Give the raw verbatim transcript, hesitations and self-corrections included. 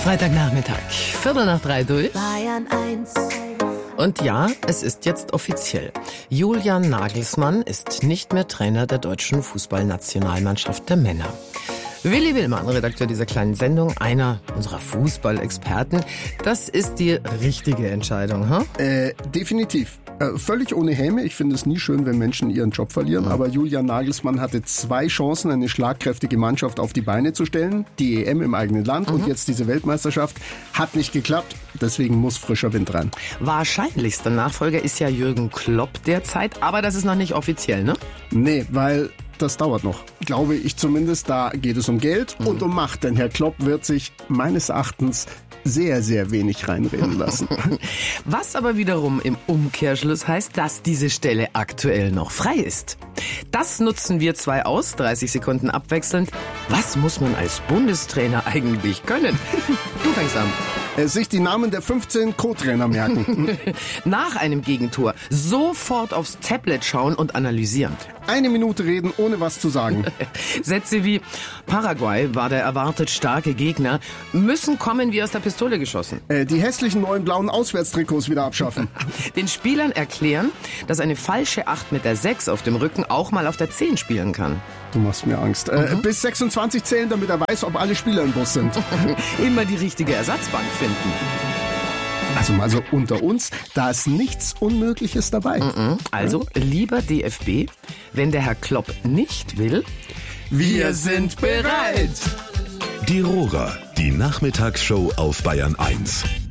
Freitagnachmittag, Viertel nach drei durch. Bayern eins. Und ja, es ist jetzt offiziell. Julian Nagelsmann ist nicht mehr Trainer der deutschen Fußballnationalmannschaft der Männer. Willi Willmann, Redakteur dieser kleinen Sendung, einer unserer Fußballexperten. Das ist die richtige Entscheidung, hm? Äh, definitiv. Äh, völlig ohne Häme. Ich finde es nie schön, wenn Menschen ihren Job verlieren. Mhm. Aber Julian Nagelsmann hatte zwei Chancen, eine schlagkräftige Mannschaft auf die Beine zu stellen. Die E M im eigenen Land mhm. und jetzt diese Weltmeisterschaft. Hat nicht geklappt. Deswegen muss frischer Wind rein. Wahrscheinlichster Nachfolger ist ja Jürgen Klopp derzeit. Aber das ist noch nicht offiziell, ne? Nee, weil... das dauert noch, glaube ich zumindest. Da geht es um Geld und um Macht, denn Herr Klopp wird sich meines Erachtens sehr, sehr wenig reinreden lassen. Was aber wiederum im Umkehrschluss heißt, dass diese Stelle aktuell noch frei ist. Das nutzen wir zwei aus, dreißig Sekunden abwechselnd. Was muss man als Bundestrainer eigentlich können? Du fängst an. Äh, sich die Namen der fünfzehn Co-Trainer merken. Nach einem Gegentor sofort aufs Tablet schauen und analysieren. Eine Minute reden, ohne was zu sagen. Sätze wie Paraguay war der erwartet starke Gegner, müssen kommen wie aus der Pistole geschossen. Äh, die hässlichen neuen blauen Auswärtstrikots wieder abschaffen. Den Spielern erklären, dass eine falsche acht mit der sechs auf dem Rücken auch mal auf der zehn spielen kann. Du machst mir Angst. Äh, mhm. Bis sechsundzwanzig zählen, damit er weiß, ob alle Spieler im Bus sind. Immer die richtige Ersatzbank finden. Also mal so unter uns, da ist nichts Unmögliches dabei. Mhm. Also lieber D F B, wenn der Herr Klopp nicht will, wir sind bereit. Die Rohrer, die Nachmittagsshow auf Bayern eins.